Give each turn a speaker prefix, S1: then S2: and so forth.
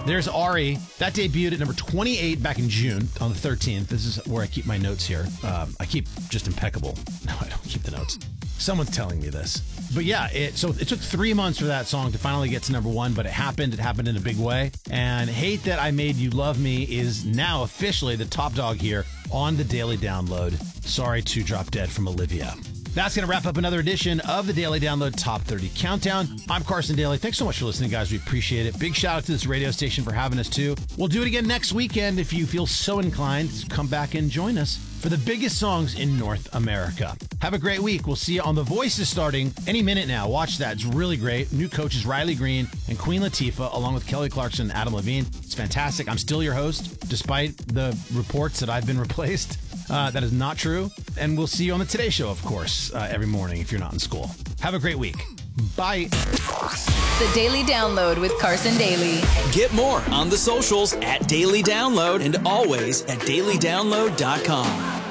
S1: There's Ari. That debuted at number 28 back in June on the 13th. This is where I keep my notes here. I keep just impeccable. No, I don't keep the notes. Someone's telling me this. But yeah, it took 3 months for that song to finally get to number 1, but it happened. It happened in a big way. And Hate That I Made You Love Me is now officially the top dog here on the Daily Download. Sorry to drop dead from Olivia. That's going to wrap up another edition of the Daily Download Top 30 Countdown. I'm Carson Daly. Thanks so much for listening, guys. We appreciate it. Big shout out to this radio station for having us, too. We'll do it again next weekend if you feel so inclined. Come back and join us for the biggest songs in North America. Have a great week. We'll see you on The Voices starting any minute now. Watch that. It's really great. New coaches Riley Green and Queen Latifah, along with Kelly Clarkson and Adam Levine. It's fantastic. I'm still your host, despite the reports that I've been replaced. That is not true. And we'll see you on the Today Show, of course, every morning if you're not in school. Have a great week. Bye.
S2: The Daily Download with Carson Daly.
S3: Get more on the socials at Daily Download and always at dailydownload.com.